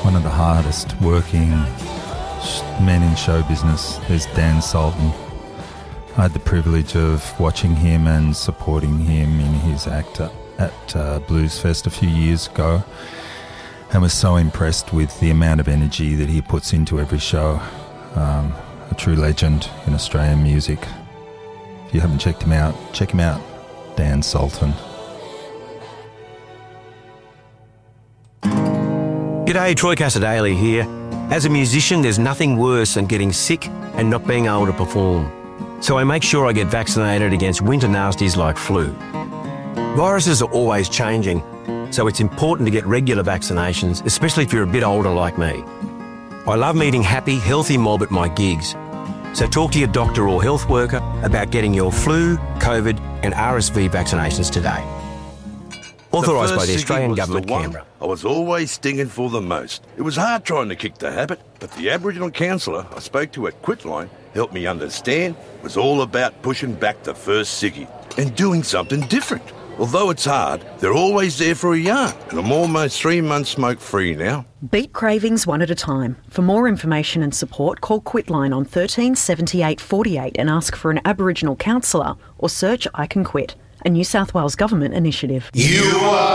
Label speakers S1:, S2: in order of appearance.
S1: one of the hardest working men in show business. There's Dan Sultan. I had the privilege of watching him and supporting him in his act at Blues Fest a few years ago, and was so impressed with the amount of energy that he puts into every show. A true legend in Australian music. If you haven't checked him out, check him out. Dan Sultan.
S2: G'day, Troy Casadale here. As a musician, there's nothing worse than getting sick and not being able to perform. So I make sure I get vaccinated against winter nasties like flu. Viruses are always changing, so it's important to get regular vaccinations, especially if you're a bit older like me. I love meeting happy, healthy mob at my gigs. So talk to your doctor or health worker about getting your flu, COVID and RSV vaccinations today. Authorised by the Australian Government, Canberra.
S3: I was always stinging for the most. It was hard trying to kick the habit, but the Aboriginal counsellor I spoke to at Quitline helped me understand it was all about pushing back the first ciggy and doing something different. Although it's hard, they're always there for a yarn, and I'm almost 3 months smoke-free now.
S4: Beat cravings one at a time. For more information and support, call Quitline on 13 78 48 and ask for an Aboriginal counsellor, or search I Can Quit, a New South Wales Government initiative.
S5: You are